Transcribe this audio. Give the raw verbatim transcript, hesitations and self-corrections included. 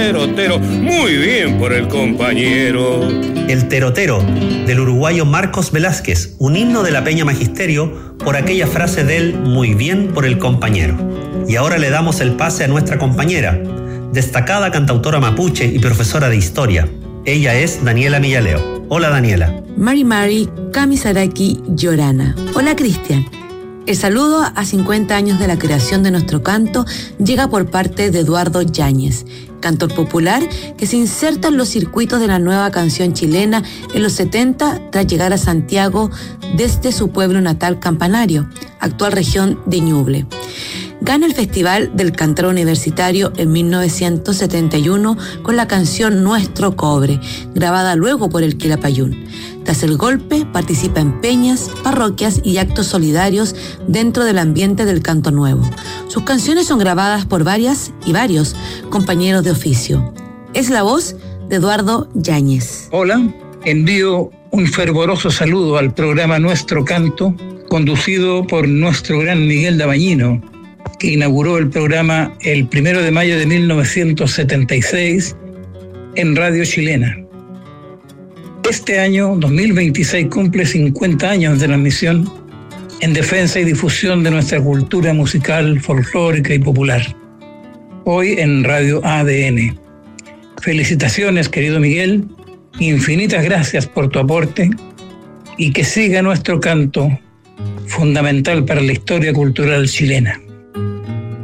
terotero, muy bien por el compañero. El terotero, del uruguayo Marcos Velázquez, un himno de la Peña Magisterio por aquella frase del muy bien por el compañero. Y ahora le damos el pase a nuestra compañera, destacada cantautora mapuche y profesora de historia. Ella es Daniela Millaleo. Hola, Daniela. Mari Mari Kamisaraki Llorana. Hola, Cristian. El saludo a cincuenta años de la creación de nuestro canto llega por parte de Eduardo Yáñez, cantor popular que se inserta en los circuitos de la nueva canción chilena en los setenta tras llegar a Santiago desde su pueblo natal Campanario, actual región de Ñuble. Gana el Festival del Cantor Universitario en mil novecientos setenta y uno con la canción Nuestro Cobre, grabada luego por el Quilapayún. Tras el golpe, participa en peñas, parroquias y actos solidarios dentro del ambiente del canto nuevo. Sus canciones son grabadas por varias y varios compañeros de oficio. Es la voz de Eduardo Yáñez. Hola, envío un fervoroso saludo al programa Nuestro Canto, conducido por nuestro gran Miguel Dabañino, que inauguró el programa el primero de mayo de mil novecientos setenta y seis en Radio Chilena. Este año, dos mil veintiséis, cumple cincuenta años de transmisión en defensa y difusión de nuestra cultura musical, folclórica y popular. Hoy en Radio A D N. Felicitaciones, querido Miguel. Infinitas gracias por tu aporte y que siga nuestro canto, fundamental para la historia cultural chilena.